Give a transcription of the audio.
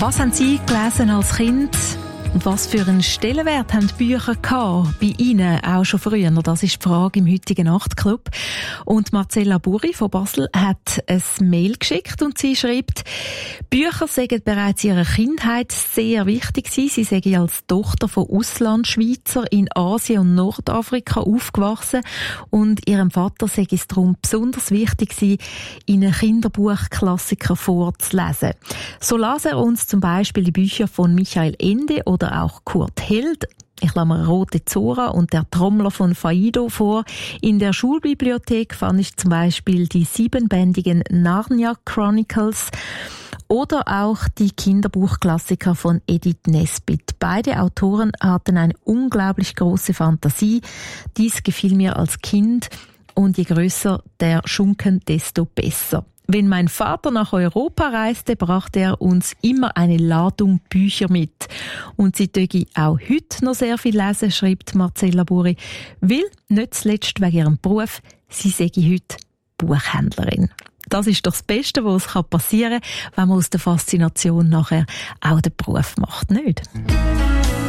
Was haben Sie gelesen als Kind? Und was für einen Stellenwert haben die Bücher gehabt? Bei Ihnen auch schon früher? Das ist die Frage im heutigen Nachtclub. Und Marcella Buri von Basel hat ein Mail geschickt und sie schreibt, Bücher seien bereits in ihrer Kindheit sehr wichtig gewesen. Sie seien als Tochter von Auslandschweizer in Asien und Nordafrika aufgewachsen und ihrem Vater sei es darum besonders wichtig gewesen, ihnen Kinderbuchklassiker vorzulesen. So las er uns zum Beispiel die Bücher von Michael Ende oder auch Kurt Held. Ich lasse mir Rote Zora und der Trommler von Faido vor. In der Schulbibliothek fand ich zum Beispiel die 7-bändigen Narnia Chronicles oder auch die Kinderbuchklassiker von Edith Nesbit. Beide Autoren hatten eine unglaublich große Fantasie. Dies gefiel mir als Kind und je größer der Schunken, desto besser. Wenn mein Vater nach Europa reiste, brachte er uns immer eine Ladung Bücher mit. Und sie töge auch heute noch sehr viel lesen, schreibt Marcella Buri, weil nicht zuletzt wegen ihrem Beruf, sie sei heute Buchhändlerin. Das ist doch das Beste, was passieren kann, wenn man aus der Faszination nachher auch den Beruf macht, nicht?